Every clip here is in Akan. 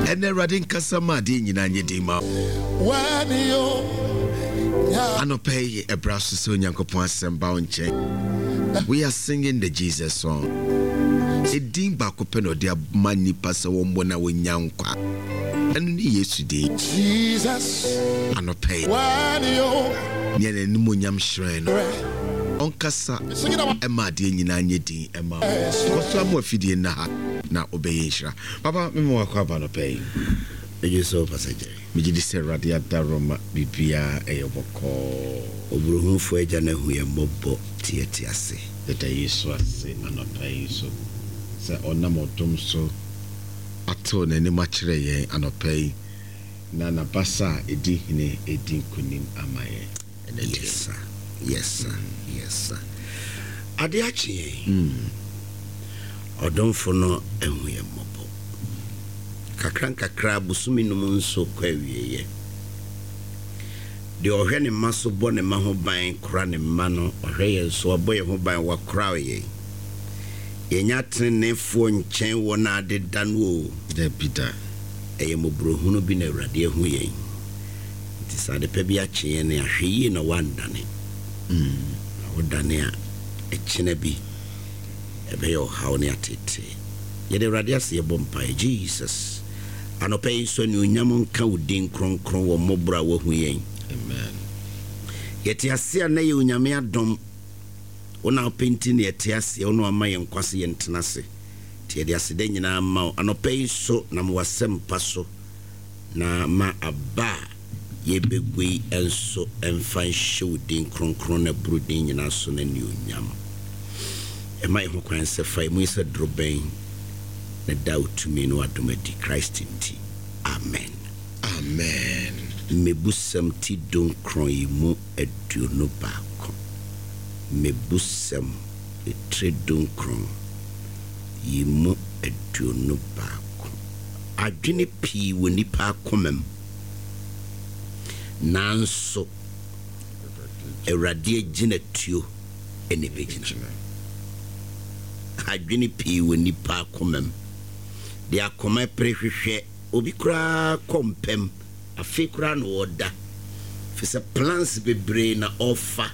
ene Awurade nkasa ma de nyina nye de ma anopɛ ebra so Onyankopɔn asɛm ba nche. We are singing the Jesus song. Edin ba ko pe no de mani pasa wo mbo na wonya nkwa. Enu ni Yesu de Jesus anopɛ nye ne nimu nyam hwere no onkasa ema de nyina nye din ema ko so am afidie na ha na obeye nhira papa memo akwa ba no pay ejeso passenger mi gidi se radia daroma bibia eyoboko obruhunfo eja na hu ye mobbo tieti ase eta Yesu ase anopay so se onamodom so ato na ni machire ye anopay na basa edi hine edi kunim amaye. Yes sir. Yes sir. Yes sir. Ade achi odonfo no ehu ye mobo kakra busumi no nso kwa wieye de ohwe ne maso bo ne ma ho ban kra ne ma no ohwe ye so aboye ho ban wa kra ye yenya tenefo nchen wo na ade dan wo de bida eye mobrohunu bi na Awurade ehu ye nti sade pe bi achi ye ne ahwe yi na wandane wodane a echine bi ebe yo how ne atete ye de Awurade ase bompa Jesus anopɛ so ne onyam nka udin kronkron wo mobra wo hu yen amen yete ase na ye onyame adom wona penti ne yete ase wono ama ye nkwase ye ntenase tie de ase de nyina ma anopɛ so na mo wasem paso na ma aba ye begwe enso enfan show din kronkron na brudin nyina so na ne onyam e mai ho kwan se fai mu isa droben na doubt me no adomadi Christ inti amen amen mebusam ti don kron yi mu aduonu baako mebusam etre don kron yi mu aduonu baako adwene pii woni pa akomam nanso Awurade agina tuo ene begina adwene pii woni pa akomam de akoma prehwehwe obi kura kompem afi kura no oda fisa plans bebre na offer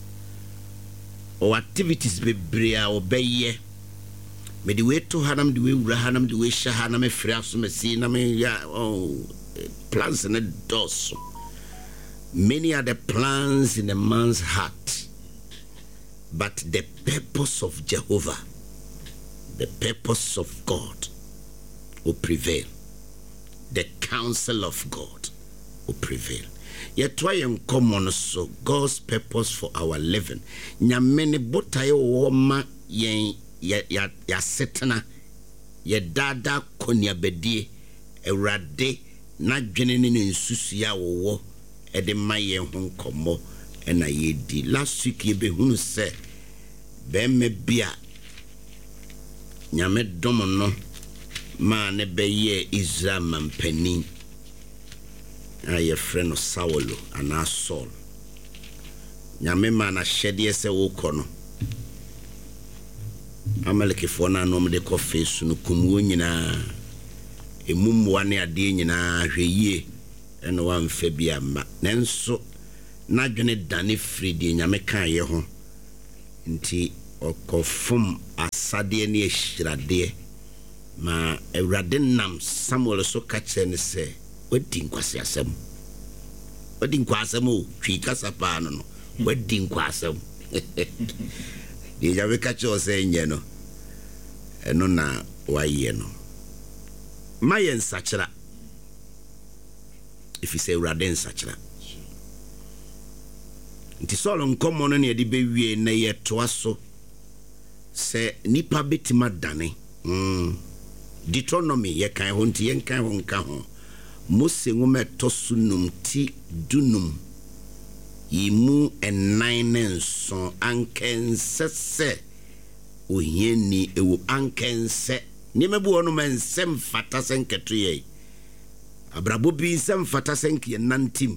o activities bebre a obeye me de we to hanam de we wura hanam de we sha hanam efri aso mesi na me ya plans na dos. Many are the plans in a man's heart, but the purpose of Jehovah, the purpose of God will prevail. The counsel of God will prevail. Yet try and come on so God's purpose for our living. Nyamene botaye woma ya setena ya dada konya bedie Awurade na dwene ne nsusu ya wo ede maye ho nkomo na yedi last week ye behunu se be me bia nyame dom no ma ne be ye Israel mampani aye freno Saulo ana Saul nyame ma na hyede se wo kono amalekefo na no mde ko fesu no kumwo nyina emumwa ne ade nyina hweyie eno wa mfa bia ma nenso na dwene dane fridi nyame kan ye ho nti okofum asade ne ehirade ma Awurade nam Samuel so kache ne se wadi nkwase asem o twi kasa pa no wadi nkwasem de jawe kache o se nye no eno na waye no mayen sachira if you say Awurade sachira nti solo nkomo no ne de bewie na ye toa so se nipa betima dane Deuteronomy ye kan ho nti ye kan ho nka ho Mose ngume tosunum ti dunum yimu ennainenso ankensese ohieni ewo ankense nimebu ono mensem fata senketu ye abrabo bi nsem fata senke nantim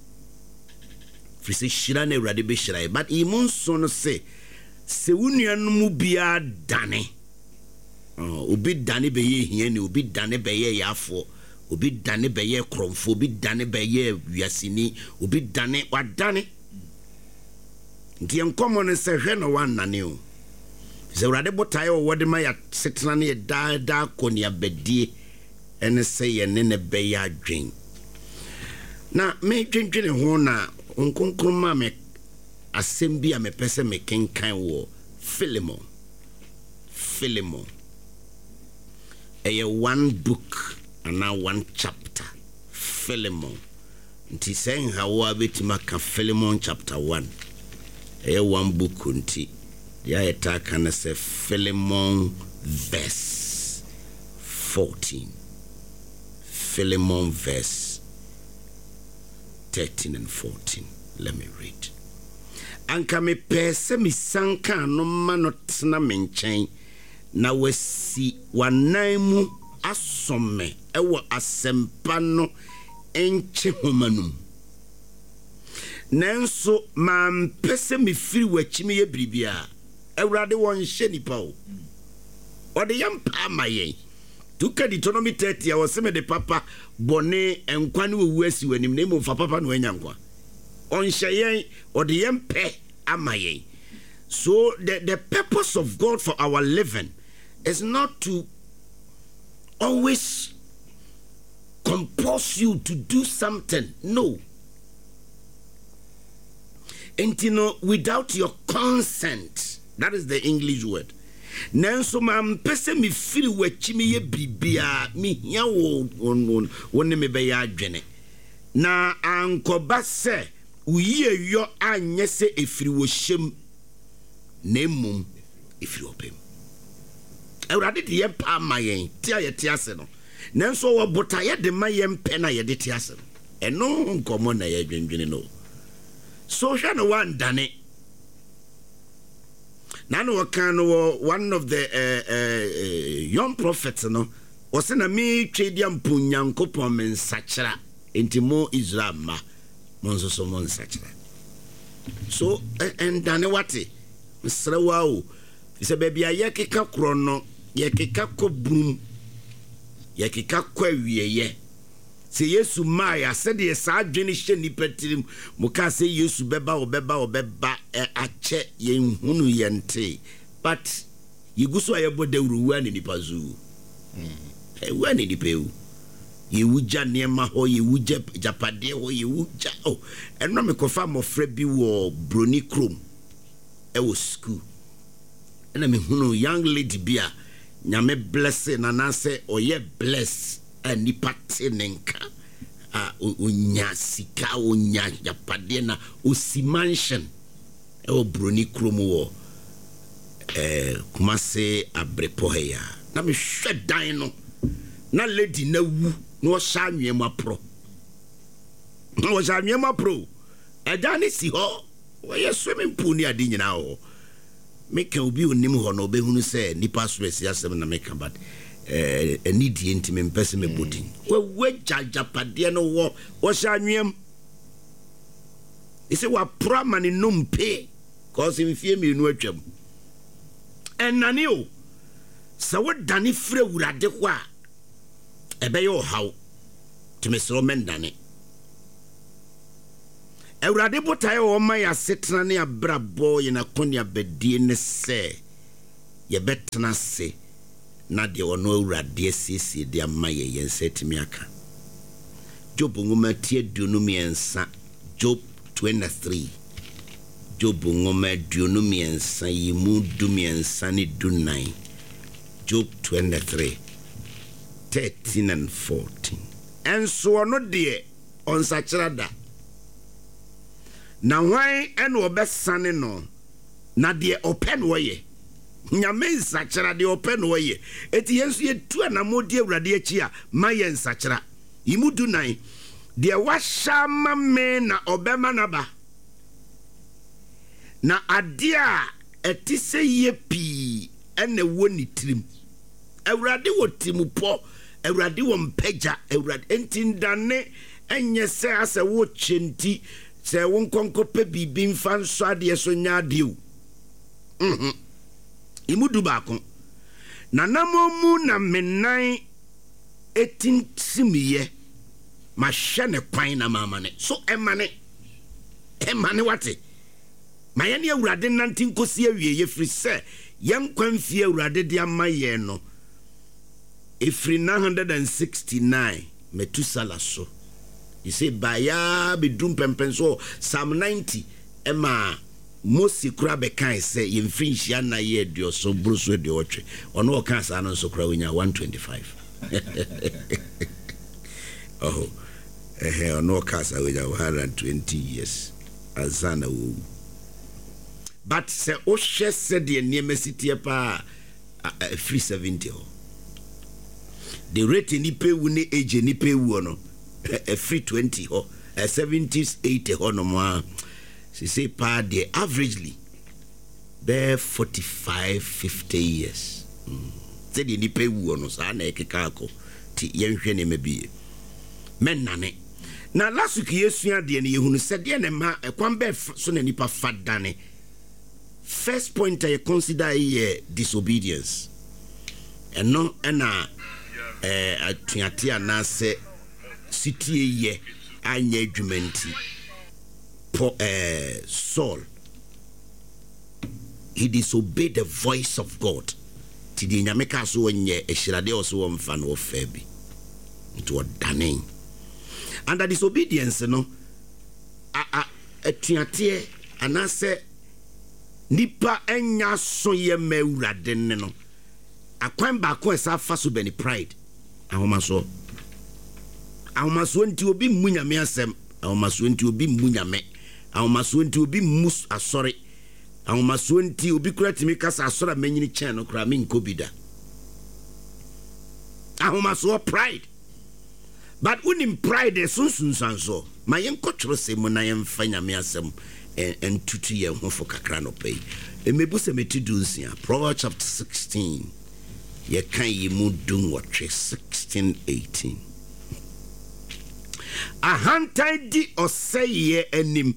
fisi shira na Awurade be shira but imu nso no se wunuanu bia dane obi dane be ye hieni obi dane be ye yafo obi dane bɛyɛ kromfo, obi dane bɛyɛ wiasini, obi dane wadane. Nti enkomo ne se hwe no wanane o. Se urade botae o wode ma ya setena ne da konia bedie ene se ye ne bɛyɛ adwen. Na me dwendwene ho na nkonkroma me asɛm bi a me pese me kenkan wo Philemon. One book and now one chapter. Philemon. Nti saying how abetima ka Philemon chapter 1. One book nti. Ya attack and say Philemon verse 14. Philemon verse 13 and 14. Let me read. Anka me pese mi sanka no mano tena me nkyɛn na wasi wanaimu asome ewo asempa no enche homanum. Nanso ma mpese me firi wachimi ye bribia. Ewrade won hye nipa o. Ode yampa mayen. Tuka Deuteronomy 30 a wose me de papa bone enkwa ne wewu asi wanim na mo fa papa no anyankwa. On shayen ode yampe amayen. So the purpose of God for our living is not to always compulse you to do something. No. And you know, without your consent. That is the English word. Nanso ma mpese me firi wachimi ye bibia mi hia wo ne me be ya adwene. Na ankoba se uyi yo anye se efiri wo hyem na emum efiri opem. Ewrade de ye pa mayen ti ayete ase no. Nanso wo bota ye de mayen pe na ye de ti ase no. Eno nkomo na ye dwendwene no. So hwa no wan dane. Nano wakano one of the young prophets no was na me twediam punyankopon men sachra enti mo Israel ma monso so mon sachra. So and dane wate msrewa o se baby ayekeka krono yekeka kobrum yekeka kwawieye se Yesu maya said ye sa adwene hye nipatirim muka se Yesu beba obeba ache ye hunu yente but yiguso ayebo dawru wa ni nipazu wa ni dipeu ye wuja niema ho ye wuja japade ho ye wuja oh eno me kofa mofra bi wo broni krom e wo school ena me hunu young lady bia nyame blessing na na se oye bless anipate nenka onya sika onya japade na osimansion e broni krom wo kumase abrepoheya na me hwe dan no na lady na wu no sha nwema pro no sha nwema pro eja ni si ho we swimming pool ni adi nyina ho make obi onim ho no obehunu se nipa so esi asem na make but enidi ntime mpese me body we jajapade no wo sha nwem ise wa pro mani no mpe cause mfie me nu atwam enane o sa wo dane frɛ wurade ho a ebeye o haw timesro mendane ewurade botae o ma ya setena ne abrabo ye na konia bedie ne se ye betena se na de ono ewurade asiesie de ama ye yensetimi aka Job ngoma tie dunumiensa Job 23 Job ngoma dunumiensa yimu dumiensa ni dunai Job 23 13 and 14 and so no de on sachirada na hwan ene obesane no na de open woye nyame sachira de open woye eti yensu yetu anamodi awurade achi a ma yen sachira imudu nan de washama me na obema naba na ade a etise yepi ene woni trim awurade wotimupo awurade wo mpagya awurade entindane enye se ase wo chenti se won konkope bibi mfa nso ade so nya ade o imudu ba kon na namomu na menan 18 simiye ma hye kwan na mamane so emane wate ma ye ne awurade nantin kosi awie ye firi se yen kwan fie awurade de amaye no efri 969 metusala so you say baya be dum pempen so Psalm 90 ema Mosi kura be kan say yen finhia na ye dio so bruso de otwe ono o kan sa no so kura wonya 125 oh ono kan sa wonya 120 years azana wo but say o hye se de niemesitie pa free 70 ho the rate ni pe wu ni age ni pe wu no free 20 ho 70s 80 ho no mo she say pa the averagely be 45-50 years say the ni pe wu no sa na ekeka ko ti yenhwe ne mabie men nane na last week yesua de ne yehunu se de ne ma ekwan be so na nipa fadane first point I consider here disobedience and no na atuate na se sitie ye anya adwumenti Saul, he disobeyed the voice of God. Tidi nyameka so wenye ehirade oso womfa no fabi. Into dane. And the disobedience no atuate anase nipa enya so ye mawurade ne no. Akwan ba ko esa fa so beni pride. Ahomaso nti obi munyame asem. Ahomaso nti obi munyame. Ahomaso nti obi mus asori. Ahomaso nti obi kura timi kasa asora manyini chen no kura me nkobida. Ahomaso pride. But unim pride sunsun sanso. Ma yenkotro se mu na yemfa nyame asem entutu ye ho fo kakra no pay. Emebu se metidu nsia. Proverbs chapter 16. Ye kan yi mu dun watwe 16-18. Ahantan di oseye enim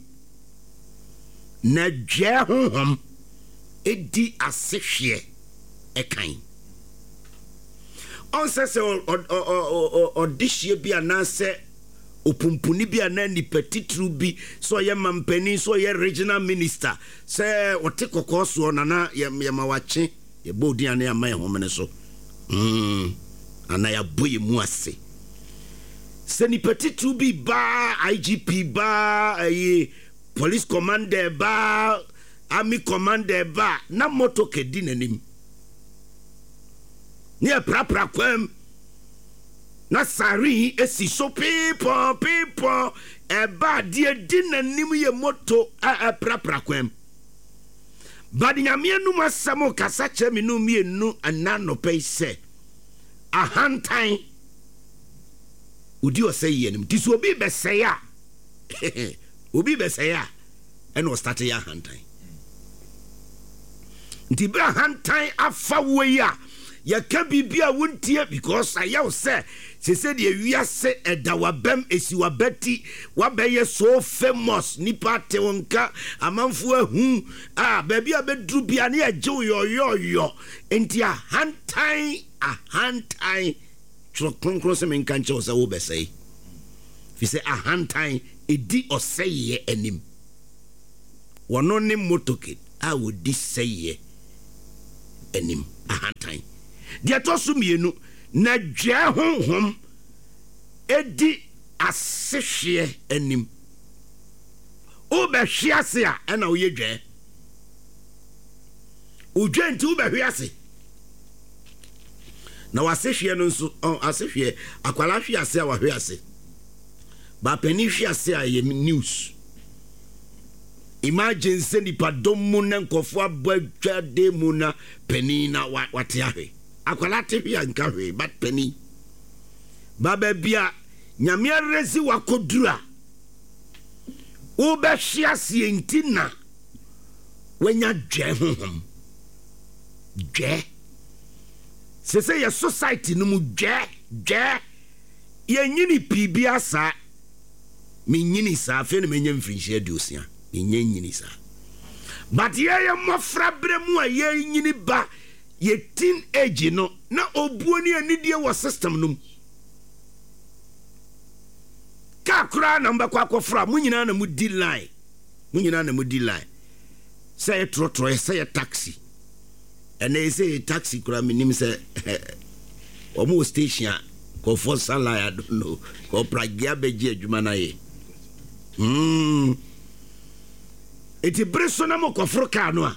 na dwe honhom edi asehwe ekan on se odihye bi anase opumpuni bi anani petitru bi so ye mampani so ye regional minister se ote kokoso nana ye mawache ye bodi ane amay homene so ana ya boye mu ase se ni petitru bi ba IGP ba police commander ba army commander ba na moto kedi nanim ni prapra kwam na sari esi so people ba die di nanim ye moto prapra kwam badi nyame anu masamo kasa chemi no mienu anano pay se ahantan udi o say yenim tiso obi be say ya obi be say ya eno start ya hantan nti bra hantan afa we ya ya ka bibia wontie because ayaw say de wiase edawabem esiwabeti wabeye so famous nipa te wonka amanfo ahu baby abedru bia na eje yo nti hantan tro konkro se men kan che o se wo be say fi se hantan edi oseye enim wono ne motoke wodi seye enim ahantan dia to so mienu na dwe honhom edi asehwe enim o be hwiase a na oye dwe o dwe nti o be hwiase na wasehwe no nso asehwe akwala hwiase a wa hwiase ba pani hwiase a ye news imagine se ni padomu na nkofo abadwa de mu na pani na wate ahwe akwala te hwia nka hwe but pani baba bia nyame aresi wakodura wo be hwiase ntina wanya dwe honhom dwe se ye society no mu dwe ye nyini pibia sa me nyini sa fe no menye mfrinhia aduosia me nyini sa but ye mofra bremu a ye nyini ba ye teen age no na obuo ni anidie wo system no car kura na mbakwa akofra mu nyina na mu di line say trotro say taxi and they say taxi kura minim say omo station ko for salary I don't know ko pragia beji adwuma na ye eti breso na mo kofro car no a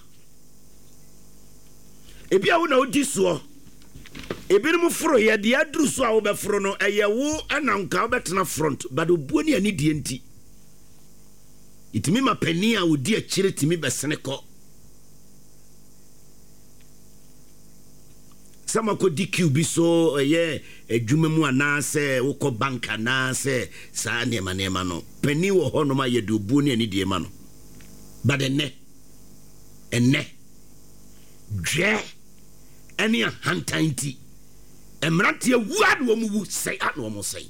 ebia wo na odi so ebinom foro ye de aduru so a wo be foro no eye wo ananka wo betena front but obuo ni ani die nti itimi ma pani a wo di akire timi besene ko sama ko di QB so ye adwuma mu ana se wo ko banka na se sa nema no pani wo ho no ma ye de obuo ni ani die ma no but enne dwe any hantanti emrantie wuad wo mu say anu mo say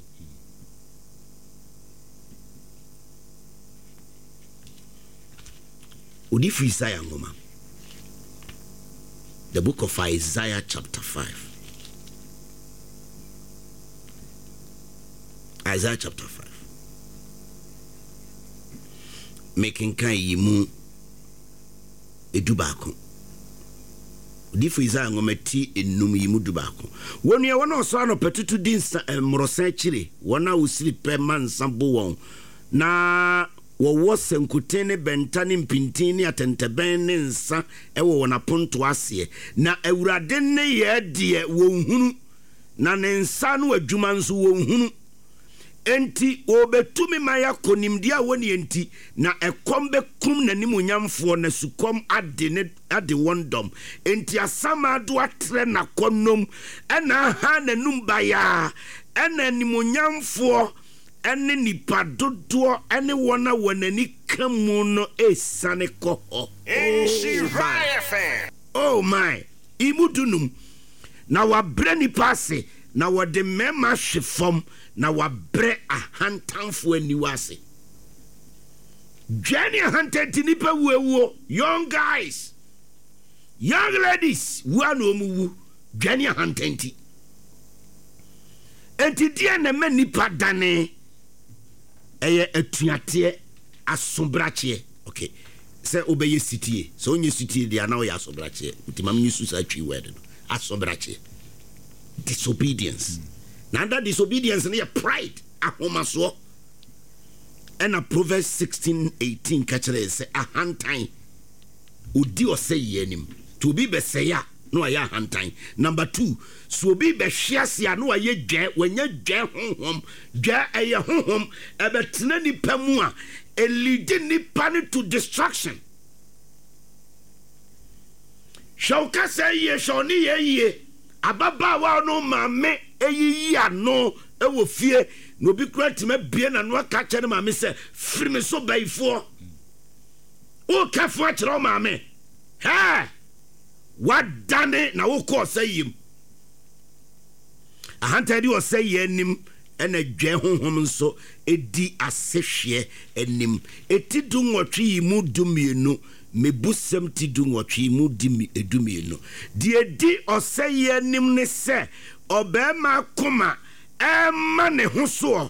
odi fi Isaiah ngoma the book of Isaiah chapter 5 Isaiah chapter 5 making kan yimu edubako difu Isaiah ngometi enum yimu dubako wonu ye wona so ano petutu din mrosan chire wona usiri pe mansambo won na wo senkutene bentane mpintini atenteben ne nsa ewo wona ponto ase na awurade ne ye de wo hunu na ne nsa no adwuma nso wo hunu enti obetumi maya konimdia woni enti na ekombe kum na nimonyamfo na sukom ade wondom enti asama do atre na konom ena ha na numbaya ena nimonyamfo ene nipa dodo ene wona wonani kamu no esane ko oh my imudunum na wabre ni passe na wode mema hwefom na wabre ahantanfo aniwase Jenny ahantanti nipa wuo young guys young ladies wano omuwu Jenny ahantanti enti dia na manipa dane eye atuate asombrache okay se obeye sitie so onye sitie dia na o ya asombrache utimam nyisu sa twi word no asombrache disobedience now that disobedience and your pride ahomaso and a Proverbs 16:18 catch it say a hand time udi o say yenim to be beseya no aya hand time number 2 so be be hwiase no aye dwe wanya dwe honhom dwe aye honhom ebetena ni pamu a elide ni pan to destruction shauka say ye shoni ye ababa wa no mame eyi ano ewo fie no obi kura time bie na no aka kye na mame se firi me so baifo o ka fo akere o mame ha wadane na wo ko sayim ahantadi o sayenim ena dwe honhom nso edi asehwe enim etidu nwotwe mu dumienu mebusem tidu nwotwe mu dimi edumienu die di o sayenim ne se obema koma ema ne hoso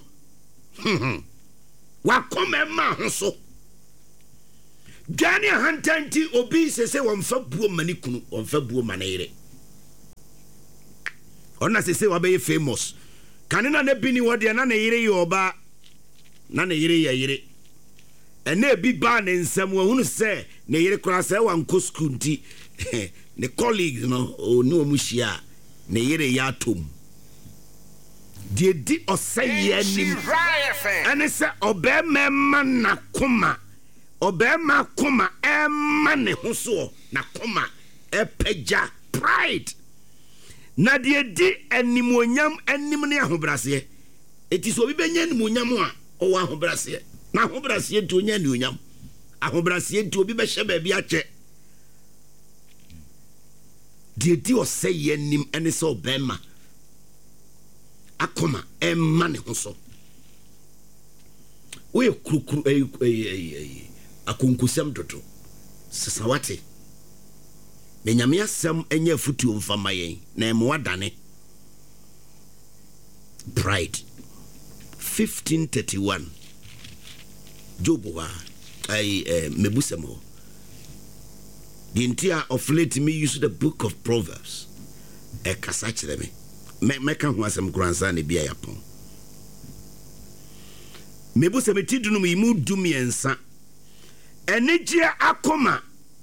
wa koma ema hoso Gani hantanti obi sese wonfa buo mani kunu wonfa buo manere ona sese wabe famous kanina na bini wode na yire yoba na yire ya yire ene bi ba ne nsam wa hunu se ne yire kura se wa nko school nti ne colleagues no oni omuhia ne yire ya tom die di oseye nim ene se obema na koma obema koma ema ne hoso na koma epeja pride na die di animonyam anim ne ahobrase eti so bi benya animonyam a o wa ahobrase na ahobrase to nya animonyam ahobrase to obi be hye ba bi ache die di o say anim ene so obema akoma ema ne hoso we krukru akunkusem dodo sesawate menyame asem enya futu mfama yen na emwa dane pride 15:31 Job wa mebusem ho the entire of late me use the book of Proverbs kasa kyerɛ me meka ho asɛm kuransa ne bia yapon mebusem ti dunu me mu dumiensa enegye akoma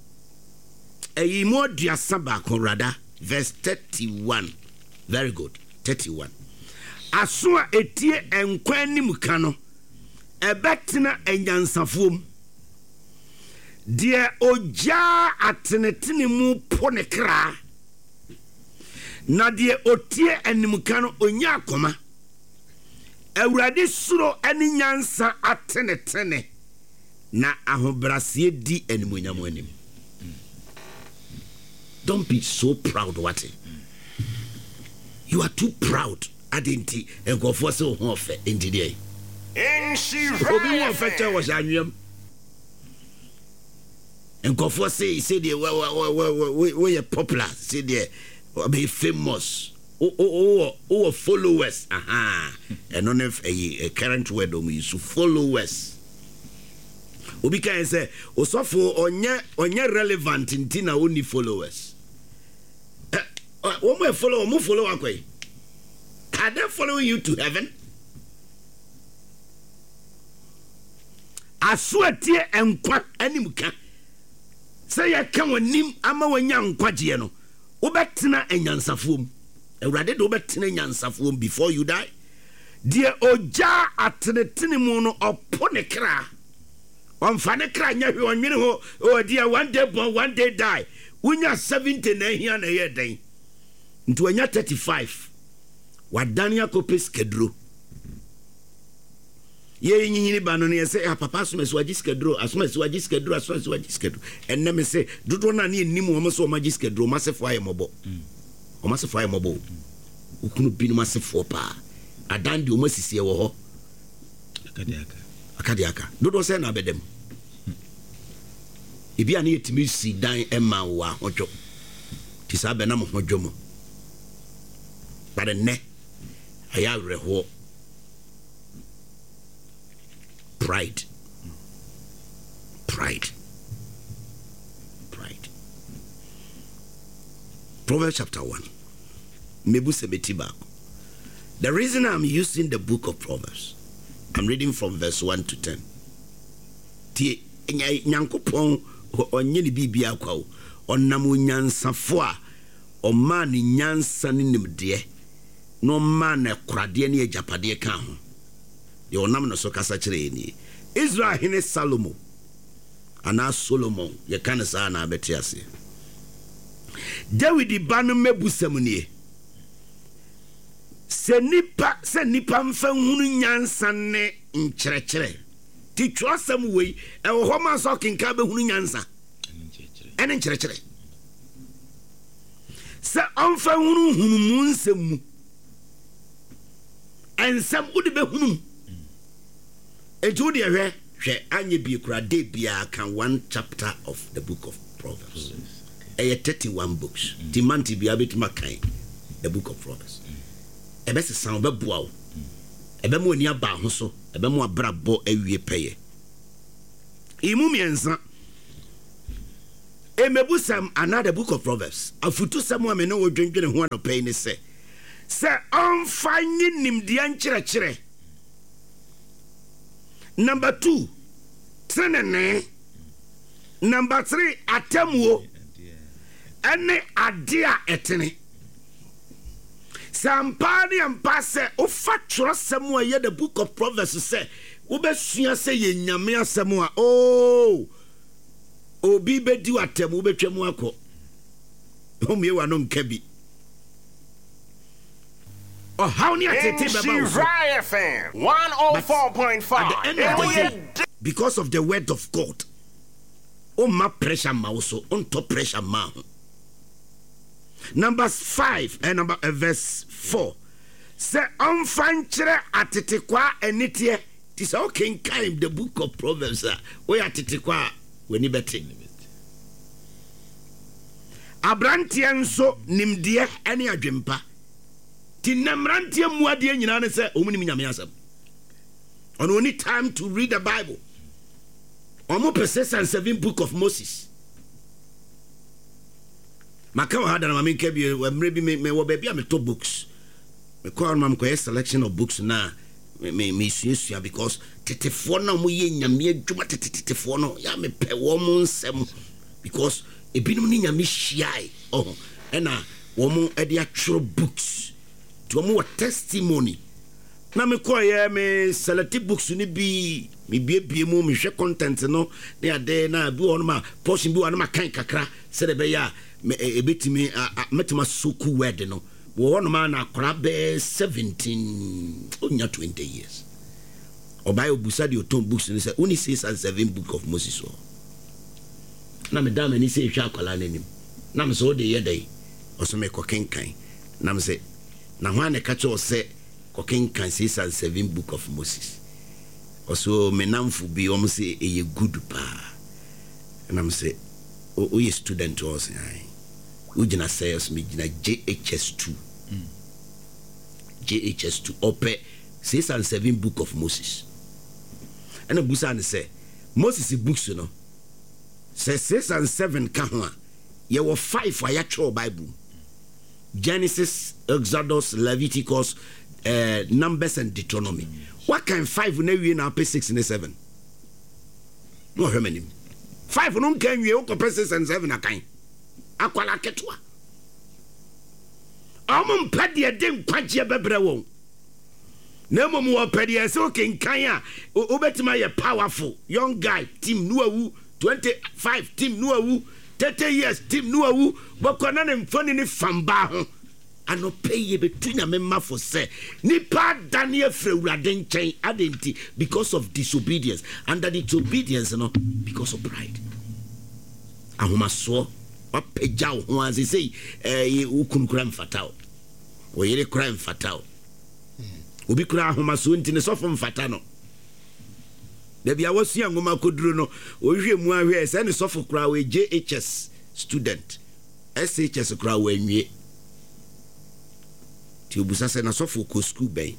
mo duasa ba konrada verse 31 very good 31 aso a etie enkwa anim ka no ebetena enyansafoom de ogya atenetene mu po ne kra na de otie anim ka no onya akoma awurade suro ani nyansa atenetene na ahobrase di animonyam anim. Don't be so proud, what? You are too proud. Adinti and go for so off in today. And she was annual. And go for say we are popular, say there, be famous. Oh, followers. Aha. And on a current word we use followers. Obi can say, Osofo onye relevant in tina only followers. One follow akwe. Are they following you to heaven? Aswatie enkwa animka. Say ya kan wanim ama wanya nkwaje no. Wobetena enyansafuom. Ewurade do wobetena enyansafuom before you die. Die oja atenetene mu no opo ne kra. Omfane kra nya hwe onwene ho o dia one day born one day die. Unya 70 na hia na ye den. Nti wanya 35 wadania kopes kedro ye nyinyini ba no ne say papa asomesi wagis kedro asomesi wagis kedro enne me say dodo na ne nim wo so magis kedro masefo aye mobo o masefo aye mobo ukunu binu masefo pa adande o masisi wo ho akadiaka dodo say na bedem ibi ani etimi si dan ema wa hojo ti sa be na mo hojo mo but ne aya reho pride Proverbs chapter 1 mebu sebeti ba. The reason I'm using the book of Proverbs, I'm reading from verse 1 to 10. Ti nyankopon onye ni bibia kwa o onam nyansafo a o man nyansa ne nimde no man ekrade ne agapade ka ho de onam no so kasa kire ni Israel hene Salomo ana Solomon ye kan sa na beti ase David banu mebusam nie se nipa mfa hunu nyansa ne nkyerɛkyerɛ ti twasam wei e wo ho ma so kenka be hunu nyansa ene nkyerɛkyerɛ se amfa hunu mu nsɛm ensam udi be hunu etu de hwɛ anye bi kura de bia kan one chapter of the book of Proverbs 31 books timanti bia betima kan the book of Proverbs ebe se san be boa o ebe mo ni aba ho so ebe mo abrabo awie peye imu miensa emebusam another book of Proverbs afutu samu amene wo dwendwene ho anopɛ ni se onfanyi nimdia nkyerɛkyerɛ. Number 2 trenene. Number 3 atemuo ene adea etene. Sampani ampa se ofa twerɛsɛm a ye the book of Proverbs se wobɛsua se ye nyame asɛm a obi bedi atemu betwam akɔ homie wa no nka bi. Oh, how near FM 104.5 because of the word of God. Oh, my pressure mauso on top pressure ma. Number 5 and number verse 4. Say unfanchere atetekwa enitie. This okay kind the book of Proverbs. We atetekwa when you betting. Abrantienso nimdie eni adwempa. Tinamrantie muade nyina ne se omuni nyame asam On only time to read the Bible. Omo per 6 and 7 book of Moses. Maka wa hada na mami kebi maybe me wo baby am to books. Me call mam ko selection of books na me suya because tetefo na mo ye nyame adwuma tetefo no ya me pe wo mo nsem because ebinum ni nyame hyiai ena wo mo e de atworo books to mo testimony. Na me call ye me select books ni bi me bie mu me hwe content no na ade na bi won ma portion bi won ma kan kakra se de be ya ebetimi metima soku word no wo no ma na akora be 17 onya 20 years obai obusa de oton books ni say only 6 and 7 book of Moses. Na me dam ni say hwa akola nanim na me so de ye dai o so me kokenkan na me say na ho ane ka cho say kokenkan 6 and 7 book of Moses. Also me namfu bi o say e good pa na me say o ye student o say ujina says me jina JHS2 JHS2 ope 6 and 7 book of Moses. And a busa and say Moses books you know say 6 and 7 ka ho ye were 5 for your Bible. Genesis, Exodus, Leviticus, Numbers and Deuteronomy. What kind 5 na we na pay 6 and 7? No how many 5 no can we o 6 and 7 akan akwala ketwa amon pade den kwaje bebre won na mom wo pade so kenkan a obetima ye powerful young guy team no awu 25 team no awu 30 years team no awu bokona ne mfoni ni famba ho ano pay between amema for say nipa Daniel frewrade nchen adenti because of disobedience, under the disobedience no because of pride. Ahoma so apeja ho as say ukun crime fatal o yere crime fatal obi kura ahoma so ntine so fom fatal no da bia wasua ngoma koduro no o hwe mu ahwe se ne sofo kura we JHS student SHS kura we nwie ti obusa se na sofo ko school ben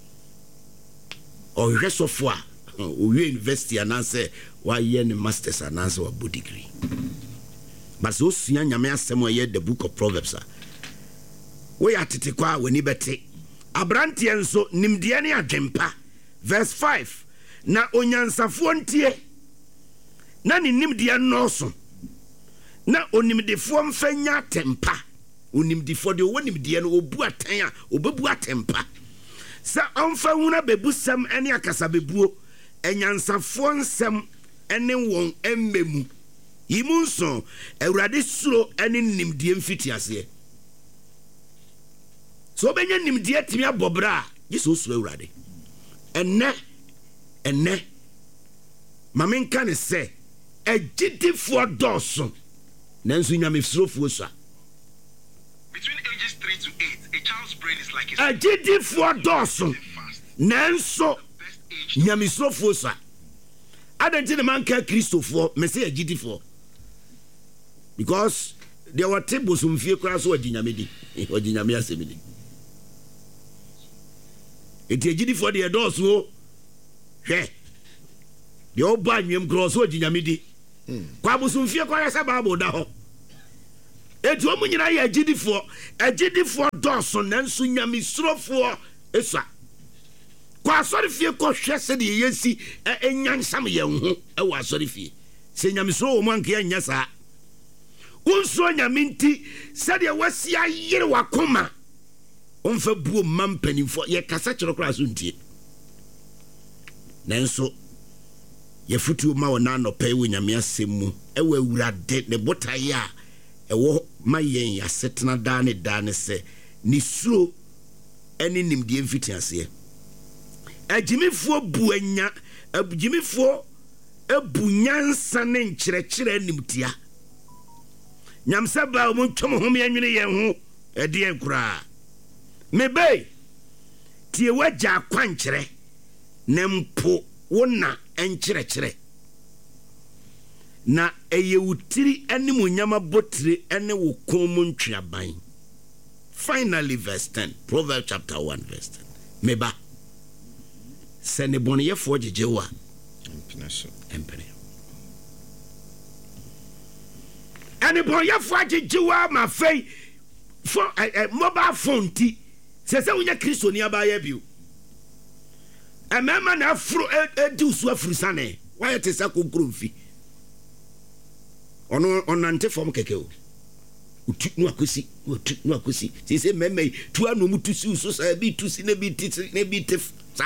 o hwe sofo a o hwe university ananse wa ye ne masters ananse wa degree. But so sua nyame asem ye the book of Proverbs we atete kwa weni bete abrante enso nimde ne adwempa verse 5 na onyansafo ntie na ne nimde noso na onimdefo mfanya tempa onimdefo de wonimde no obu atan a obebu atempa sa onfa huna bebusam ene akasa bebuo enyansafo nsem ene won emmemu yimunso Ewurade suro ene nimde mfiti ase so benya nimde timi abobra yeso suro Ewurade enne mamenka ne se agidifo doso nanso nyame surofo so between ages 3 to 8 a child's brain is like a agidifo doso nanso nyame surofo so adanti ne manka Christopher me se agidifo because there were tables mfie kura so aginyame asemidi eti agidifo de doso hwe de oba nwem gross o ginyame di kwa busumfie kwa sa Bible da ho eti o munyina ye agidifo doso nanso nyame surofo esa kwa asorifie ko hwese de yesi enyansam ye ho e wa asorifie se nyame suro wo manke anya sa unso nyame nti se de wasi ayere wakoma onfa buo mampanimfo ye kasa kyero kra so ntie nanso ye futu ma wona no pay wo nyame asemu e wa Ewurade ne botaye a e wo mayen ya setena dane se ni suro eni nimde mfiti ase agimifo buanya agimifo ebunyansa ne nkyerɛkyerɛ nimtia nyamsa ba mo twom ho me anwene ye ho ede enkura mebe tie wagya kwankyerɛ nempo wona enkyerɛkyerɛ na eyewutiri animu nyama botire ene wo komu ntwaban. Finally verse 10 Proverbs chapter 1 verse 10 meba sɛ ne bɔneyɛfoɔ gyegye wo a ɛmpene ɛne bɔneyɛfoɔ gyegye wo a ma afei mobile phone ti sɛ wonya kristo ni abayɛ bio ɛmɛma na afuro edi usu afuru sane wayɛ te sɛ kokoro mfi ɔno ɔnante fam kɛkɛ o utu no akosi sɛ mɛmɛ tu anu mu tu si usu sa bi tu si na bi tif sa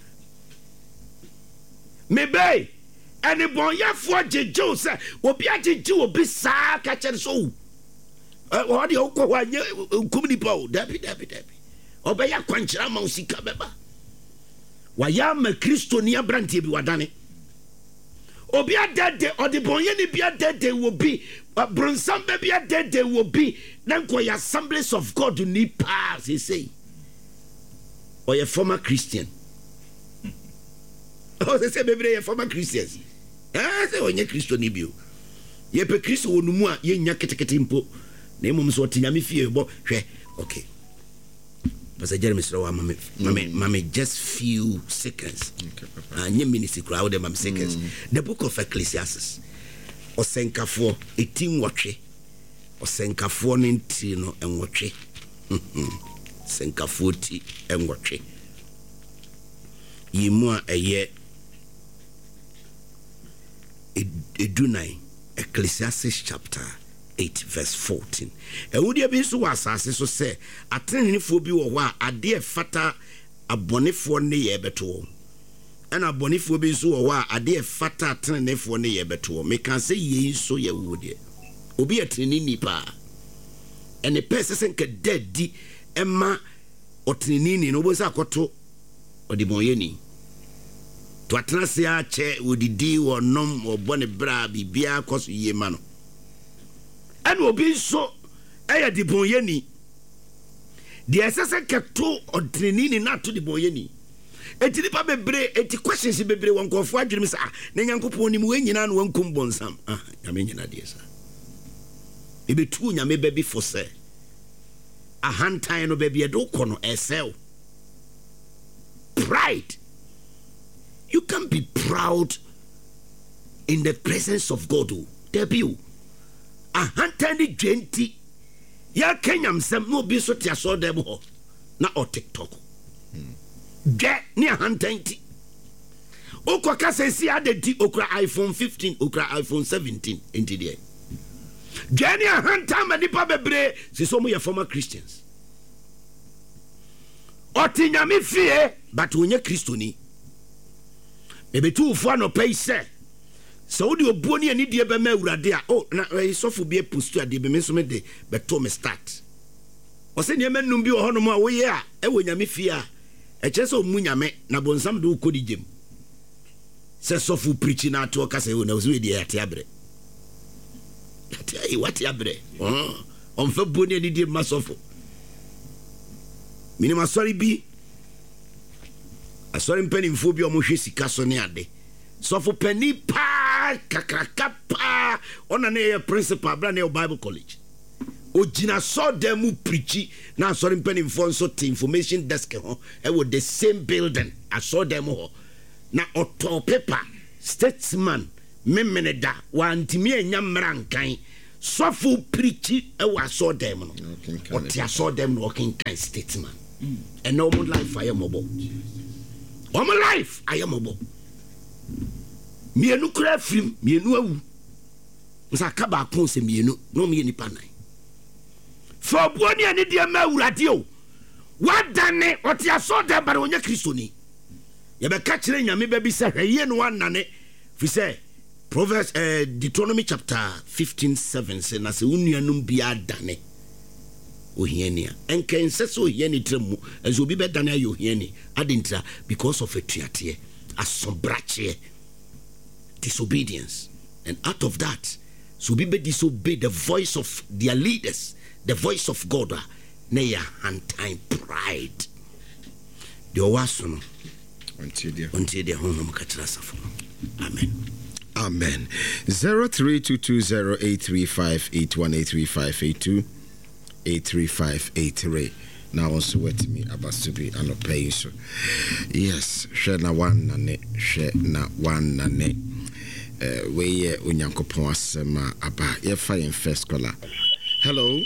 mebe ɛne bɔnyɛfoɔ gyegyew sɛ obi agyegye obi saa ka kyerɛ so ɔde ɔkɔ hɔ anyɛ nkum nipa o dabi ɔbɛyɛ akwankyerɛ ma wo sika bɛba wayɛ ama kristo ni abranteɛ bi wadane obi adede ɔde bɔnyɛ ne bi adede wɔ bi bronsam bi adede wɔ bi na nkɔyɛ Assemblies of God ni paa sesei ɔyɛ former Christian sesei bebree yɛ former Christians sɛ ɔnyɛ kristo ni bio yɛpɛ kristo wɔ no mu a yɛnya ketekete mpo na mmom so ɔte nyame fie bɔ hwɛ okay Pastor Jeremy Srawa mame just few seconds nye minutes kura wo dem am seconds the book of Ecclesiastes osenkafo etin wotwe osenkafo ne nti no enwotwe senkafo ti enwotwe yimu a eye edunai Ecclesiastes chapter 8 verse 14 ewudia bi so wasase so se atenenefo bi wo ho a ade fata abonefo ne ye beto ana abonefo bi so wo ho a ade fata atenenefo ne ye beto me kan se ye so ye wudie obi ateneni nipa ene pese nka dadi ema oteneni no bo sa akoto odibonyeni to atena se a che odidi wonom obone bra bibia koso ye ma no and obi so eya di bonyeni di esese keto odrenini na to di bonyeni enti nipa bebre enti questions bebre won kofo adwene sa na nyankopon ni mu wenyina no wankum bonsam nyame nyina de sa ebetu nyame baby for say ahantan no baby edo kono esel pride. You can be proud in the presence of God. Debut. A hunted 20. Ya Kenyam sem no be so tia so dem ho na o TikTok. Get near hunting. Okwa kase si adedi okra iPhone 15, okra iPhone 17 into there. Jenny a hunter many bebre si so mo ye former Christians. Oti nyame fie but onye Kristoni. Ebe tu ufo no pay se. So odi obuo ni ani de be ma awurade a na sofo bi postu ade be me so me de beto me start. O se ne manum bi ho no ma wo ye a e wo nyame fie a e che se omu nyame na bonsam de ukodi gem. Se sofo preach na to ka se wo na wo we de ate abre. Ate what abre? On fa buo ni ani de ma sofo. Minima sorry bi asori mpanimfo bi omohwe sika so ne ade sofo pani pa kakraka pa ona ne principal bra ne Bible college ogina so dem mu preach na asori mpanimfo nso te information desk ho e wo the same building aso dem ho na auto paper statesman memeneda wantimi anya mrankan sofo preach e wa so dem no o ti aso dem no kin kan statesman and no more life I am mobile. All my life I am mobile. Mienu kura film, mienu awu. Nsa kaba kon se mienu, no me nipa nan. For boni ani dia ma wurade o. Wadane oti aso da bare onye Kristo ni. Ye be ka kire nyame ba bi se hweye no wanane. Fi say Proverbs Deuteronomy chapter 15:7 say na se unuanum bia dane. Ohiania enken sese ohiani tremu as obi be dane ayo ohiani adintra because of atuate asobrache disobedience, and out of that so be disobey the voice of their leaders, the voice of God, na ya time pride the owasono until the home kachira safo. Amen. 03220835818358283583 na also wet me abasubi anopai so. Yes, share na one nane. We Unyankopon asema aba ye fire first caller. Hello.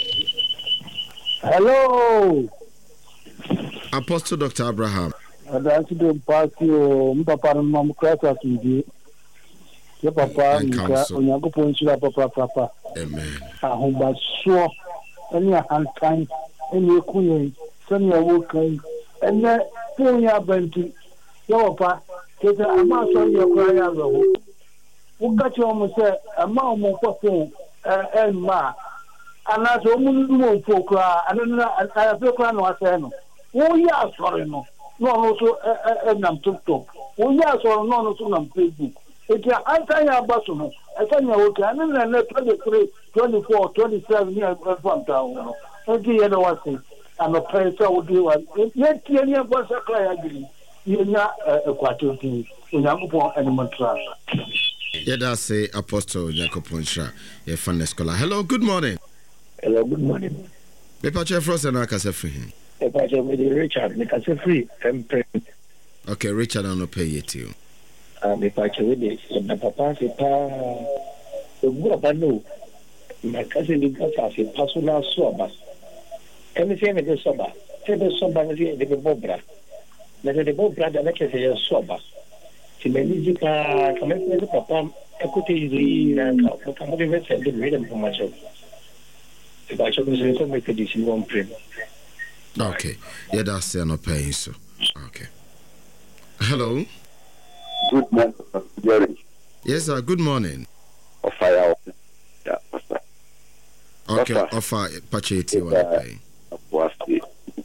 Apostle Dr. Abraham. That's the party Papa Mam Crata to your papa Unyankopon papa. Amen. But so any hand time any queen send your work and then pull your benty your papa get a mass on your cry. Who got you almost a mouth for phone and ma and as a woman for cry and then I feel crying was saying, oh, yeah, sorry, no, also and I'm took top. Oh, yeah, sorry, no, on Facebook. It's an anti button. I tell you, okay, and then 23, 24, 27 years from town. Okay, I was saying, I'm a person would do one. Yet, you was a cry agree. You're not a quarter thing. Unyankopon animal trust. Yeah, that's say Apostle Unyankopon Shra, a fun scholar. Hello, good morning. Hello, good morning. Paper Chair Frost and I can say free. Paper Chair with Richard, I can say free. Okay, Richard, I'll pay you too. Paper Chair with this, and the papa say, the good no. My cousin did not have a personal sober. Anything with the sober. Tell the sober, the Bobra. Let the Bobra, the next year sober. Timelizica, come papa, equity, and come over and send the rhythm for myself. If I should make a decision, one print. Okay, yeah, that's no paying so. Okay. Hello. Good morning, Jerry. Yes, sir. Good morning. Of fire. Yeah, okay, offer Pacheti one pay. Was the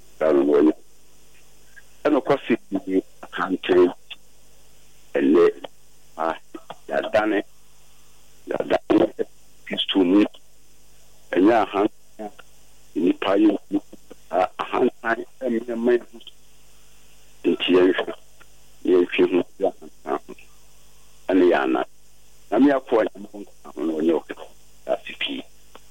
and of course, you can't tell. That done it. That is to me. And yeah, hand in the pile, a hand time, and a man in tears. Yes, and the Anna. I'm your point on your that's the key.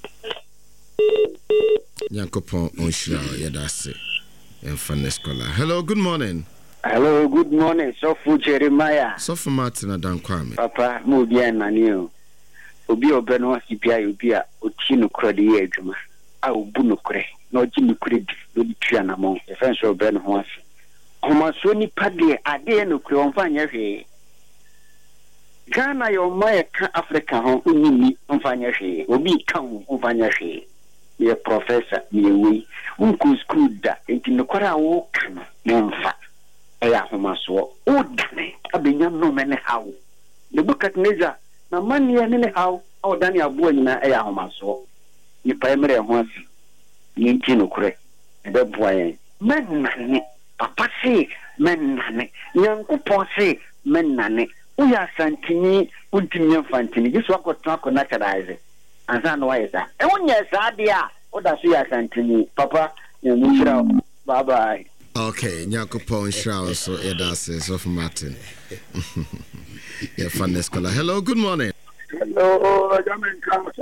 Yankopon Onshra, yeah, that's it. And fun scholar. Hello, good morning. Hello, good morning. Sofu Jeremiah. Sofu Martin Adam Kwame. Papa, Mubia Nanio. Obi Obeno Sipia Ubia, Otino Credi Eduma. I will Bunukre, no Jimmy Credit, no Trianamon, the French of Ben Hoss. Homasoni Paddy, a day no Creonfanya. Ghana, your Maya Africa, who on Fanya, will be come on Fanya. Your professor, me we, Uncle Scrooda, and in the Kora walk, Memfa. Aya homaso o dane abenya no mene hawo the book at Neza na man ye ne hawo o dane abo nyina aya homaso ni primary ho asi ni ntino kure ebe boyen men nane papa se men nane Nyankopon se men nane o ya santini untimi mfantini giso akotwa naturalize anza no why that e wonya sa dia o da so ya santini papa ya mushira bye bye. Okay, Nyakopon Shroud, so Edas of Martin. Yeah, fun scholar. Hello, good morning. Hello, I'm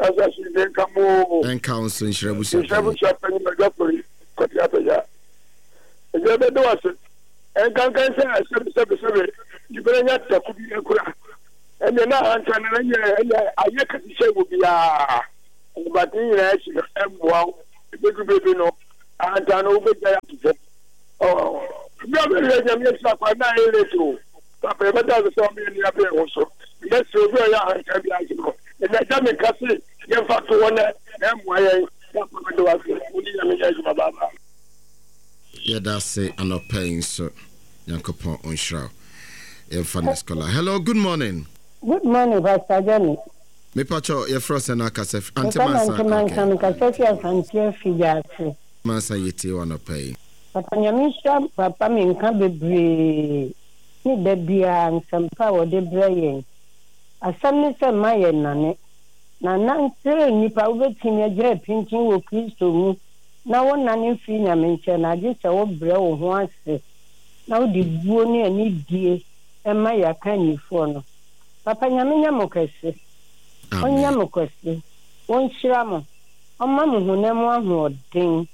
and Council in Shrebush. And can say, you better not talk to be a crack. And then I can say, will be but in the M1, the baby no, and I know better. Oh, brother, I'm just like my little. Papa, but that's so many up here also. Let's go very hard and be able. And I don't make us get back to one MYA. Yeah, that's it. I'm not paying so. Yankopon Onshra. Yeah, fun scholar. Hello, good morning. Good morning, Pastor Johnny. Me pacho, you're frost and I can say, Antimansa, Mansa Yeti, one pay. Papa Yamisha, Papa Minka Bebre, ni Debia and some power de Brayen. A son is a Maya Nane. Na Nancy, Nipa over Tina J. Pinching will please to me. Now one nanny fina mention, I just a bro once. Now the bony and need dear, and Maya can you for Papa Yamina Mokasi. On Yamokasi. One shramo. On Mamma who never one more ding.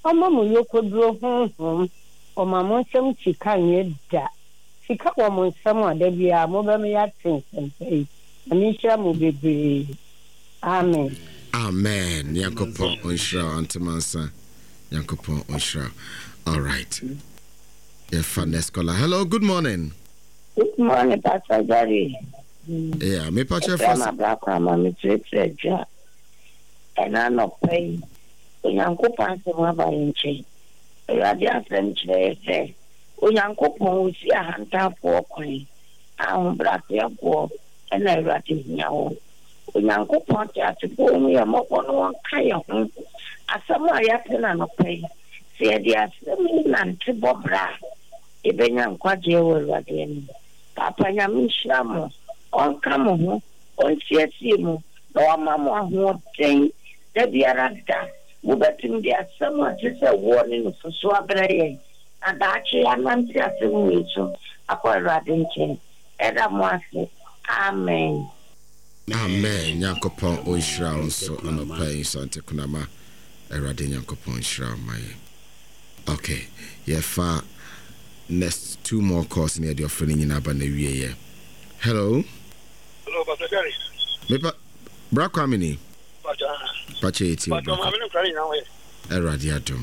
Ọma mo yokoduro honhom. Ọma mo nsem chika nye da. Chika wo mo nsem ada bia mo be me ya tensem. Ani hira mo bebre. Amen. Amen. Yakopo onshra antimansa. Yakopo onshra. All right. Next caller. Hello, good morning. Good morning, Pastor Gary. Yeah, me pacha first. I'm black mama, me treasure. And I'm not paying. Unyanko panse mwaba inche. Radi asem chese. Unyanko pongusi ahanta po kwenye. Brate ya po. Ena rati nyawo. Unyanko ponte atipo umu mokono wankaya huu. Asama yapena no pay. Siedi asemi nantibo bra. Ibenya nkwaje radi eni. Papa nyamishamo. Onkamo hu. Onsiesimu. No mama hu ten. Debi arada. Mubatim dia sama just a warning for Swabre and actually I'm not saying so. Akwa radinche. Eda mwase. Amen. Amen. Yankopon oishra onso anopai sante kunama. Erade Yankopon oishra maye. Okay. Yefa next 2 more calls near your friend in Abanewie. Hello. Hello, Pastor Gary. Mepa Brakwamini. Pacheti. But I'm having a crying now. Eradiatum.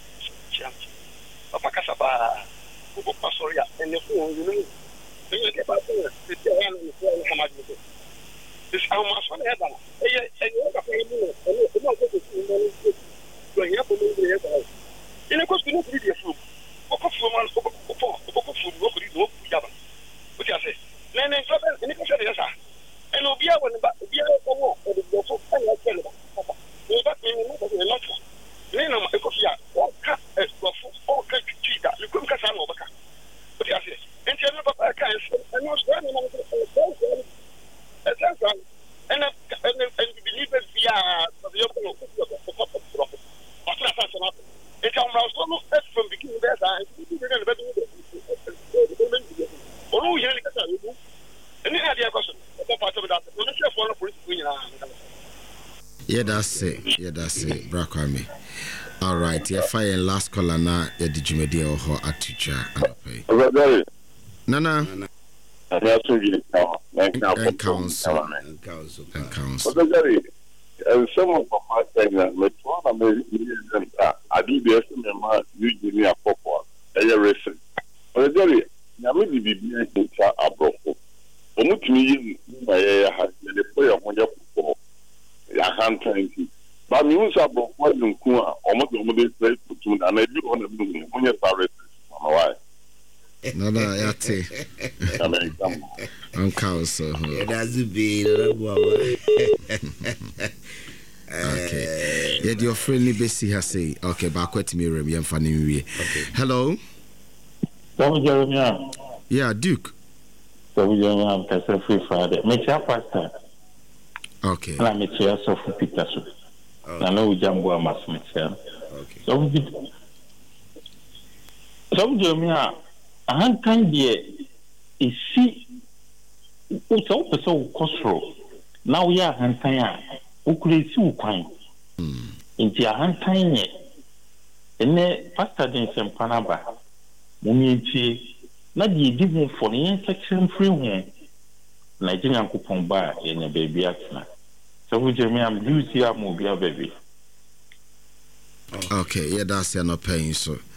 Papa Casaba, Pasoria, and the phone, you know. When you get back there, it's your hand and how much you do. This how much one ever. And you have a family, and you don't go to see money. You have to move the head. In a course, we don't read your food. What of woman, food, nobody knows Yaba. What you say? Then in trouble, and you can say, yes, sir. And Obia when the or the Bosso, and I tell you. That means not. Then I'm a coffee. All cut as well for all cut cheetah. You couldn't cut some over. But I say, and tell me about that kind and not standing on the and believe it via the open of the it's almost from beginning there. Oh, yeah, and then I had a question. Yeah, that's it. Brakwame. All right, yeah, fire last caller now. Yeah, did you make your whole attitude? Nana. And council. Some of my saying, let's one I do the estimate, usually a pop a recent. But Gary, now maybe be a broken. Omutumi my has the player when you for a hand thank but me was about what you could almost play to and I do on the moon when you're sorry. Why? No, yate. I'm council. It has to be. Okay. Yeah, your friendly Bessie has say, okay, back with me, Remy, and Fanny. Hello? Yeah, Duke. So we don't have to free Friday. Make your pastor. Okay. And I make your so for Peter. I know we jump on my smith. So Jeremiah, a hand can be is see what's up so costro. Now we are hand time. Who could see kind into a hand time yet? And then Pastor Denson Panaba. Mummy. Na di give for the section free home. Nigerian coupon bar in a baby accident. So we Jeremy am do see a movie baby. Okay, yeah, that's not paying so.